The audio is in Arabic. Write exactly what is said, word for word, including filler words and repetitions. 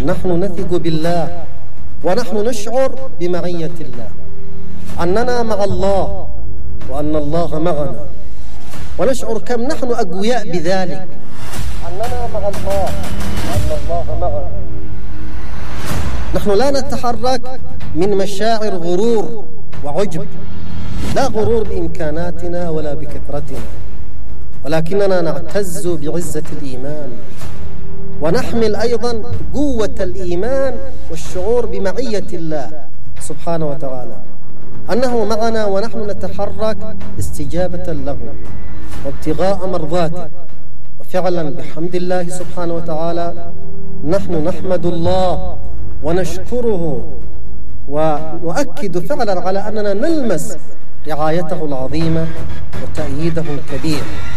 نحن نثق بالله ونحن نشعر بمعية الله، أننا مع الله وأن الله معنا، ونشعر كم نحن أقوياء بذلك، أننا مع الله وأن الله معنا. نحن لا نتحرك من مشاعر غرور وعجب، لا غرور بإمكاناتنا ولا بكثرتنا، ولكننا نعتز بعزة الإيمان، ونحمل أيضا قوة الإيمان والشعور بمعية الله سبحانه وتعالى، أنه معنا ونحن نتحرك استجابة له وابتغاء مرضاته. وفعلا بحمد الله سبحانه وتعالى نحن نحمد الله ونشكره ونؤكد فعلا على أننا نلمس رعايته العظيمة وتأييده الكبير.